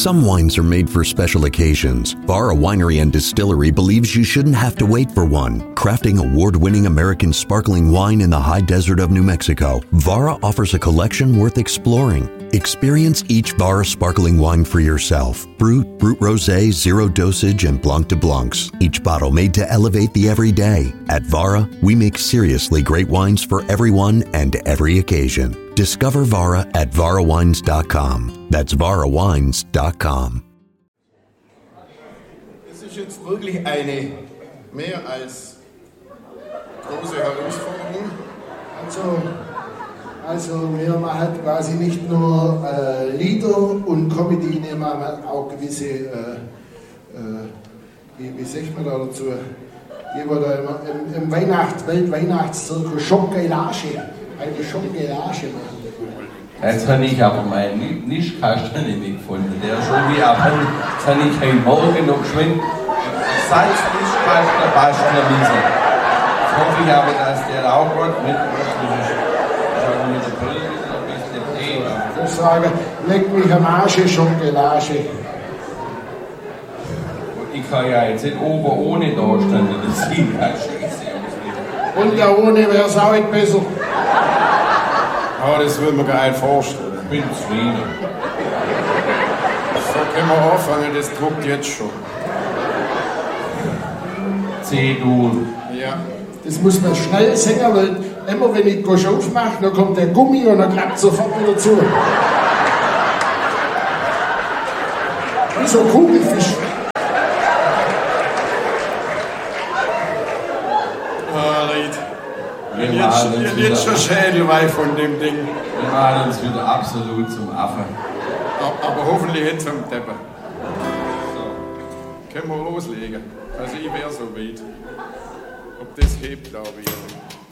Some wines are made for special occasions. Vara Winery and Distillery believes you shouldn't have to wait for one. Crafting award-winning American sparkling wine in the high desert of New Mexico, Vara offers a collection worth exploring. Experience each Vara sparkling wine for yourself. Brut, Brut Rosé, Zero Dosage, and Blanc de Blancs. Each bottle made to elevate the everyday. At Vara, we make seriously great wines for everyone and every occasion. Discover Vara at varawines.com. That's varawines.com. Es ist jetzt wirklich eine mehr als große Herausforderung. Also wir machen quasi nicht nur Lieder und Comedy, wir machen auch gewisse, wie sagt man da dazu, die wir da im Weltweihnachtszirkus Schokolage, eine Schokolage machen. Jetzt habe ich aber meinen Nischkasten nicht gefunden, der schon wie abhängt. Jetzt habe ich heute Morgen noch geschwind Salznischkasten, Bastnerwiese. Jetzt hoffe ich aber, dass der auch gut mitmacht. Ich sage, leck mich am Arsch, Schokolade. Ich kann ja jetzt nicht oben ohne da stehen, das sieht ja scheiße aus. Und ja ohne wäre es auch nicht besser. Aber das will man gar nicht vorstellen. Ich bin zufrieden. So können wir anfangen, das druckt jetzt schon. C-Dur. Ja. Das muss man schnell singen, weil immer wenn ich die Gosch aufmache, dann kommt der Gummi und dann klappt sofort wieder zu. Wie so ein Kugelfisch. Jetzt schon Schädelweih von dem Ding. Wir machen uns wieder absolut zum Affen. Aber hoffentlich nicht zum Deppen. So. Können wir loslegen. Also ich wäre so weit. Ob das hebt, glaube ich.